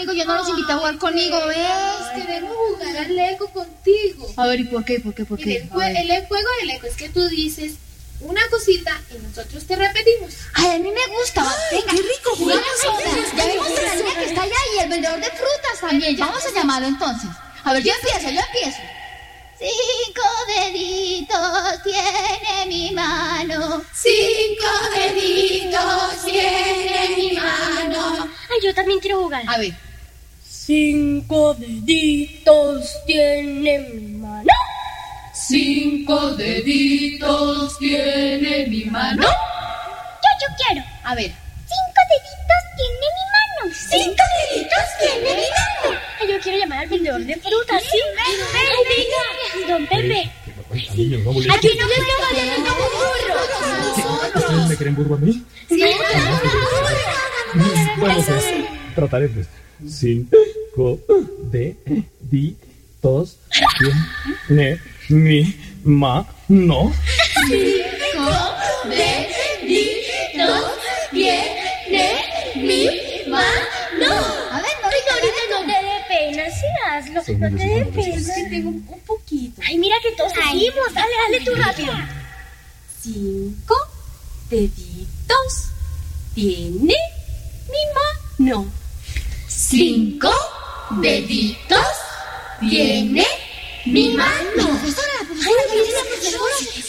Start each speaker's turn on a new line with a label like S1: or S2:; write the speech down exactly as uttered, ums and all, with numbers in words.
S1: conmigo, yo no los invité a jugar conmigo, ¿ves?
S2: Queremos jugar al Lego contigo.
S1: A ver, ¿y por qué? ¿Por qué? ¿Por qué?
S2: El, jue- el juego del Lego es que tú dices una cosita y nosotros te repetimos.
S1: Ay, a mí me gusta. Venga, qué rico, jugamos ahora. Ya vimos a la niña que está allá y el vendedor de frutas también. Vamos a llamarlo entonces. A ver, yo empiezo, yo empiezo. Cinco deditos tiene mi mano.
S2: Cinco deditos tiene mi mano.
S3: Ay, yo también quiero jugar.
S1: A ver.
S3: Cinco deditos tiene mi mano.
S2: Cinco deditos tiene mi mano.
S3: Yo, yo quiero.
S1: A ver.
S3: Cinco deditos tiene mi mano.
S2: Cinco deditos tiene mi mano.
S3: Ay, yo quiero llamar al vendedor de frutas, ¿sí? Ay, venga, don Pepe.
S4: Niños, no molestes.
S3: Aquí no estamos haciendo como burro.
S4: ¿Ustedes me creen burro a mí?
S3: Sí.
S4: Bueno, pues, trataré pues. Cinco deditos tiene mi mano.
S2: Cinco deditos tiene mi mano.
S1: A ver,
S3: Ay, ahorita no te dé pena, sí hazlo.
S4: Son
S3: No te dé
S4: niños, son
S3: pena.
S4: niños.
S2: Es que tengo un, un poquito.
S3: Ay, mira que todos seguimos. Dale, dale tú rápido.
S2: Cinco deditos tiene mi mano. Cinco deditos tiene mi mano.
S1: profesora, la profesora,
S3: Ay, mira, profesora.